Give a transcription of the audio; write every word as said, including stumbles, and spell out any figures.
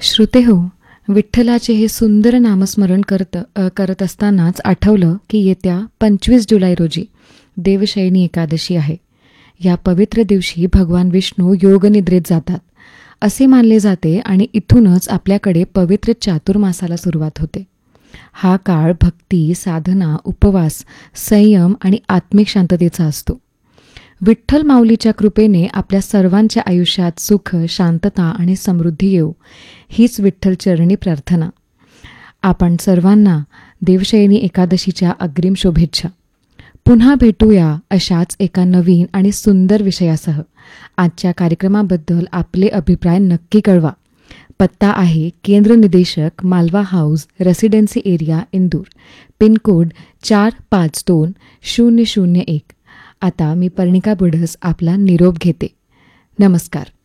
श्रोतेहो, विठ्ठलाचे हे सुंदर नामस्मरण करत अ, करत असतानाच आठवलं की येत्या पंचवीस जुलै रोजी देवशयनी एकादशी आहे. या पवित्र दिवशी भगवान विष्णू योगनिद्रेत जातात असे मानले जाते आणि इथूनच आपल्याकडे पवित्र चातुर्मासाला सुरुवात होते. हा काळ भक्ती, साधना, उपवास, संयम आणि आत्मिक शांततेचा असतो. विठ्ठल माऊलीच्या कृपेने आपल्या सर्वांच्या आयुष्यात सुख, शांतता आणि समृद्धी येऊ, हीच विठ्ठल चरणी प्रार्थना. आपण सर्वांना देवशयनी एकादशीच्या अग्रिम शुभेच्छा. पुन्हा भेटूया अशाच एका नवीन आणि सुंदर विषयासह. आजच्या कार्यक्रमाबद्दल आपले अभिप्राय नक्की कळवा. पत्ता आहे केंद्र निदेशक, Malwa house, residency area, Indore. Pin code चार पाच दोन शून्य शून्य एक. आता मी पर्णिका बुढस आपला निरोप घेते. नमस्कार.